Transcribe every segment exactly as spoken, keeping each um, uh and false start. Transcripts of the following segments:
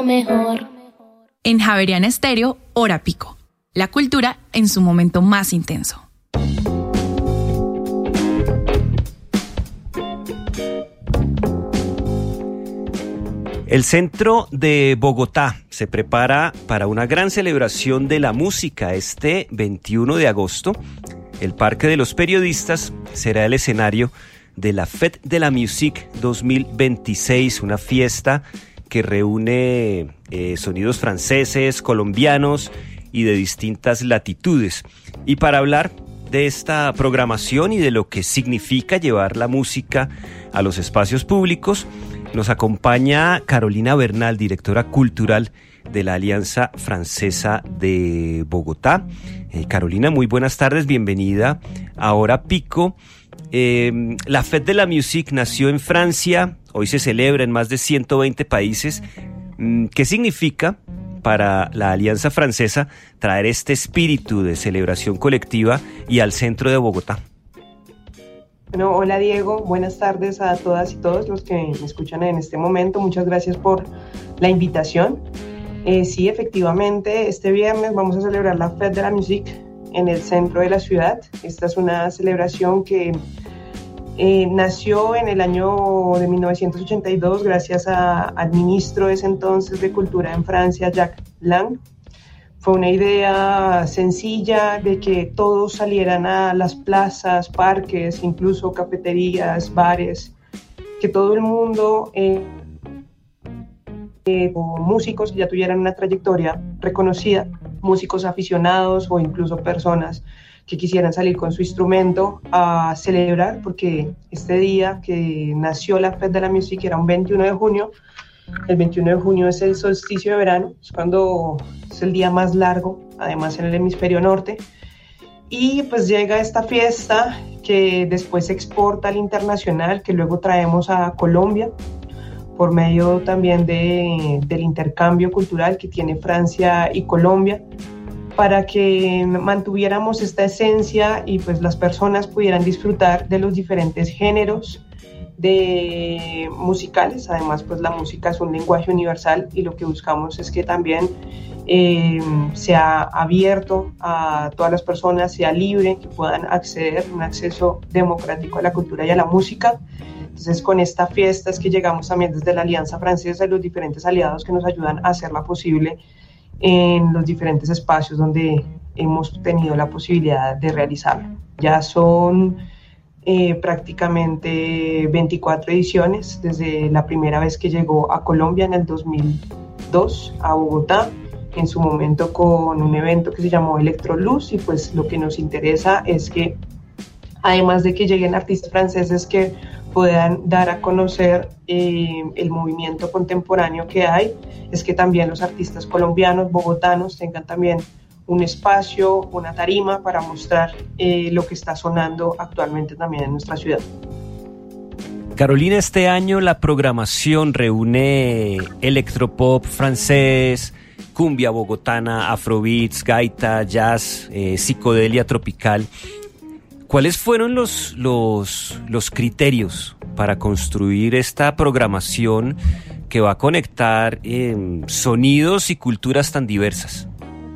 mejor. En Javeriana Estéreo, Hora Pico. La cultura en su momento más intenso. El centro de Bogotá se prepara para una gran celebración de la música este veintiuno de agosto. El Parque de los Periodistas será el escenario de la Fête de la Musique dos mil veintiséis, una fiesta que reúne eh, sonidos franceses, colombianos y de distintas latitudes. Y para hablar de esta programación y de lo que significa llevar la música a los espacios públicos, nos acompaña Carolina Bernal, directora cultural de la Alianza Francesa de Bogotá. Eh, Carolina, muy buenas tardes, bienvenida a Hora Pico. Eh, la Fête de la Musique nació en Francia, hoy se celebra en más de ciento veinte países. ¿Qué significa para la Alianza Francesa traer este espíritu de celebración colectiva y al centro de Bogotá? Bueno, hola Diego, buenas tardes a todas y todos los que me escuchan en este momento. Muchas gracias por la invitación. Eh, sí, efectivamente, este viernes vamos a celebrar la Fête de la Musique en el centro de la ciudad. Esta es una celebración que eh, nació en el año de mil novecientos ochenta y dos gracias a, al ministro de ese entonces de Cultura en Francia, Jacques Lang. Fue una idea sencilla de que todos salieran a las plazas, parques, incluso cafeterías, bares, que todo el mundo, eh, eh, o músicos que ya tuvieran una trayectoria reconocida, músicos aficionados o incluso personas que quisieran salir con su instrumento a celebrar, porque este día que nació la Fête de la Musique era un veintiuno de junio. El veintiuno de junio es el solsticio de verano, es cuando es el día más largo, además en el hemisferio norte, y pues llega esta fiesta que después se exporta al internacional, que luego traemos a Colombia por medio también de, del intercambio cultural que tiene Francia y Colombia, para que mantuviéramos esta esencia y pues las personas pudieran disfrutar de los diferentes géneros de musicales. Además, pues la música es un lenguaje universal y lo que buscamos es que también eh, sea abierto a todas las personas, sea libre, que puedan acceder, un acceso democrático a la cultura y a la música. Entonces, con esta fiesta es que llegamos también desde la Alianza Francesa y los diferentes aliados que nos ayudan a hacerla posible en los diferentes espacios donde hemos tenido la posibilidad de realizarla. Ya son Eh, prácticamente veinticuatro ediciones desde la primera vez que llegó a Colombia en el dos mil dos a Bogotá, en su momento con un evento que se llamó Electroluz, y pues lo que nos interesa es que además de que lleguen artistas franceses que puedan dar a conocer eh, el movimiento contemporáneo que hay, es que también los artistas colombianos, bogotanos tengan también un espacio, una tarima para mostrar eh, lo que está sonando actualmente también en nuestra ciudad. Carolina, este año la programación reúne electropop francés, cumbia bogotana, afrobeats, gaita, jazz, eh, psicodelia tropical. ¿Cuáles fueron los, los, los criterios para construir esta programación que va a conectar eh, sonidos y culturas tan diversas?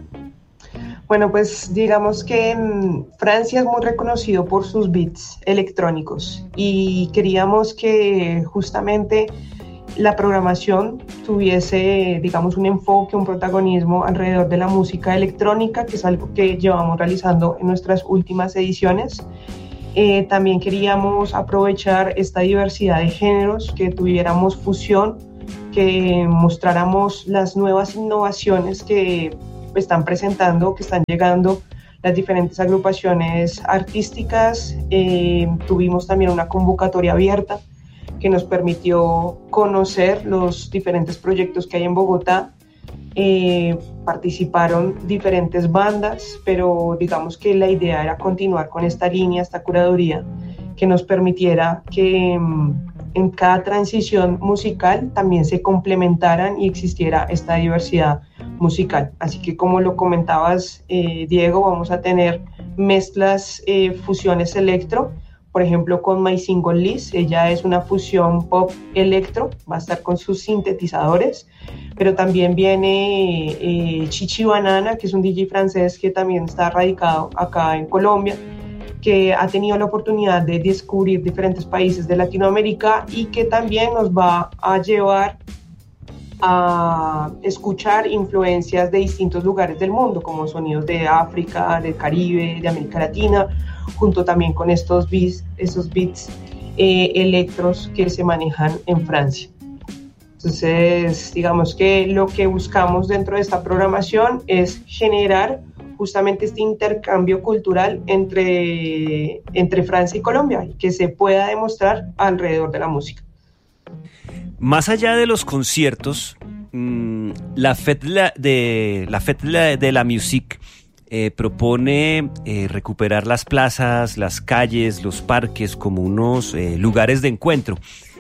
Bueno, pues digamos que en Francia es muy reconocido por sus beats electrónicos y queríamos que justamente la programación tuviese, digamos, un enfoque, un protagonismo alrededor de la música electrónica, que es algo que llevamos realizando en nuestras últimas ediciones. Eh, también queríamos aprovechar esta diversidad de géneros, que tuviéramos fusión, que mostráramos las nuevas innovaciones que están presentando, que están llegando las diferentes agrupaciones artísticas. Eh, tuvimos también una convocatoria abierta que nos permitió conocer los diferentes proyectos que hay en Bogotá. Eh, participaron diferentes bandas, pero digamos que la idea era continuar con esta línea, esta curaduría, que nos permitiera que en cada transición musical también se complementaran y existiera esta diversidad musical. Así que, como lo comentabas, eh, Diego, vamos a tener mezclas, eh, fusiones electro, por ejemplo, con My Single Liz. Ella es una fusión pop electro, va a estar con sus sintetizadores, pero también viene eh, Chichi Banana, que es un D J francés que también está radicado acá en Colombia, que ha tenido la oportunidad de descubrir diferentes países de Latinoamérica y que también nos va a llevar a escuchar influencias de distintos lugares del mundo, como sonidos de África, del Caribe, de América Latina, junto también con estos beats, esos beats eh, electros que se manejan en Francia. Entonces, digamos que lo que buscamos dentro de esta programación es generar justamente este intercambio cultural entre, entre Francia y Colombia, y que se pueda demostrar alrededor de la música. Más allá de los conciertos, mmm, la Fête de la, de, la, Fête de la, de la Musique eh, propone eh, recuperar las plazas, las calles, los parques como unos eh, lugares de encuentro.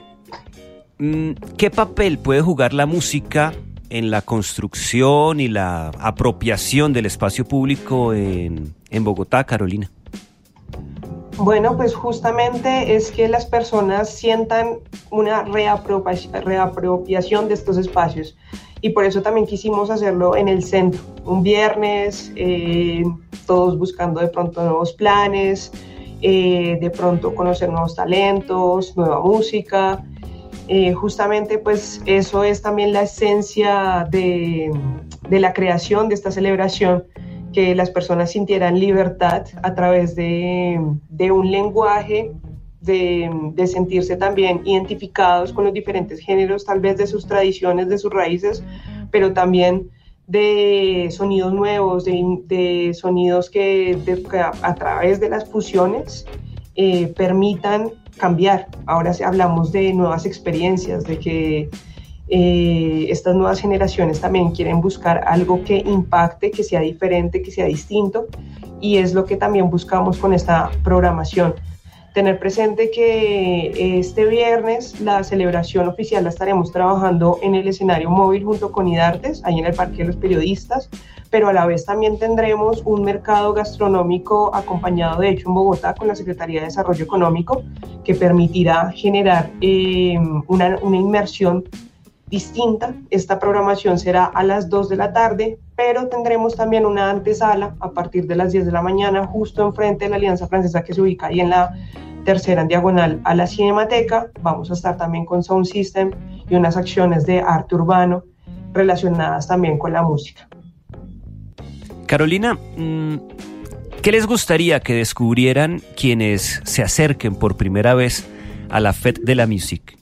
Mm, ¿Qué papel puede jugar la música en la construcción y la apropiación del espacio público en, en Bogotá, Carolina? Bueno, pues justamente es que las personas sientan una reapropia- reapropiación de estos espacios, y por eso también quisimos hacerlo en el centro, un viernes, eh, todos buscando de pronto nuevos planes, eh, de pronto conocer nuevos talentos, nueva música. Eh, justamente pues eso es también la esencia de, de la creación de esta celebración, que las personas sintieran libertad a través de, de un lenguaje, de, de sentirse también identificados con los diferentes géneros, tal vez de sus tradiciones, de sus raíces, pero también de sonidos nuevos, de, de sonidos que, de, que a, a través de las fusiones eh, permitan cambiar. Ahora hablamos de nuevas experiencias, de que eh, estas nuevas generaciones también quieren buscar algo que impacte, que sea diferente, que sea distinto, y es lo que también buscamos con esta programación. Tener presente que este viernes la celebración oficial la estaremos trabajando en el escenario móvil junto con IDARTES, ahí en el Parque de los Periodistas, pero a la vez también tendremos un mercado gastronómico acompañado, de hecho, en Bogotá con la Secretaría de Desarrollo Económico, que permitirá generar eh, una, una inmersión distinta. Esta programación será a las dos de la tarde, pero tendremos también una antesala a partir de las diez de la mañana, justo enfrente de la Alianza Francesa, que se ubica ahí en la tercera en diagonal a la Cinemateca. Vamos a estar también con Sound System y unas acciones de arte urbano relacionadas también con la música. Carolina, ¿qué les gustaría que descubrieran quienes se acerquen por primera vez a la Fête de la Musique?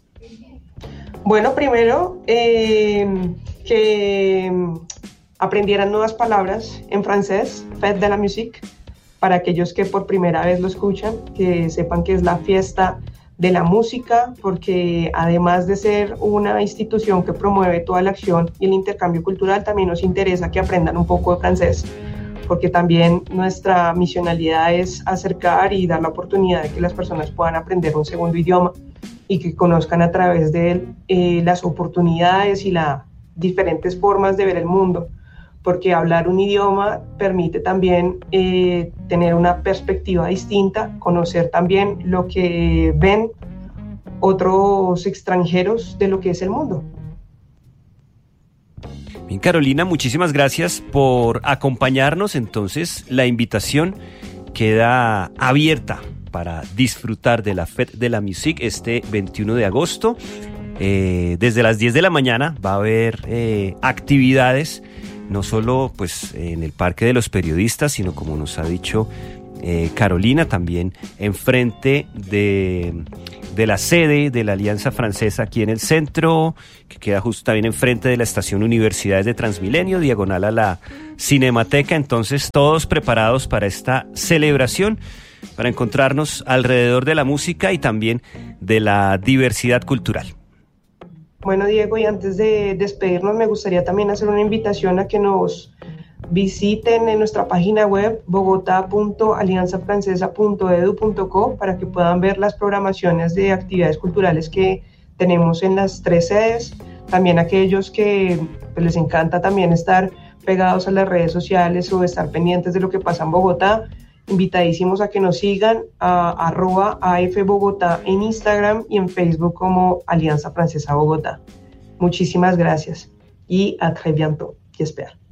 Bueno, primero eh, que aprendieran nuevas palabras en francés, Fête de la Musique, para aquellos que por primera vez lo escuchan, que sepan que es la fiesta de la música, porque además de ser una institución que promueve toda la acción y el intercambio cultural, también nos interesa que aprendan un poco de francés, porque también nuestra misionalidad es acercar y dar la oportunidad de que las personas puedan aprender un segundo idioma y que conozcan a través de él eh, las oportunidades y las diferentes formas de ver el mundo, porque hablar un idioma permite también eh, tener una perspectiva distinta, conocer también lo que ven otros extranjeros de lo que es el mundo. Bien, Carolina, muchísimas gracias por acompañarnos. Entonces, la invitación queda abierta para disfrutar de la Fête de la Musique este veintiuno de agosto. Eh, desde las diez de la mañana va a haber eh, actividades, no solo pues en el Parque de los Periodistas, sino, como nos ha dicho eh, Carolina, también enfrente de, de la sede de la Alianza Francesa aquí en el centro, que queda justo también enfrente de la estación Universidades de Transmilenio, diagonal a la Cinemateca. Entonces, todos preparados para esta celebración, para encontrarnos alrededor de la música y también de la diversidad cultural. Bueno, Diego, y antes de despedirnos, me gustaría también hacer una invitación a que nos visiten en nuestra página web bogotá punto alianza francesa punto edu punto co para que puedan ver las programaciones de actividades culturales que tenemos en las tres sedes. También aquellos que pues, les encanta también estar pegados a las redes sociales o estar pendientes de lo que pasa en Bogotá, invitadísimos a que nos sigan a arroba A F Bogotá en Instagram y en Facebook como Alianza Francesa Bogotá. Muchísimas gracias y a très bientôt, j'espère.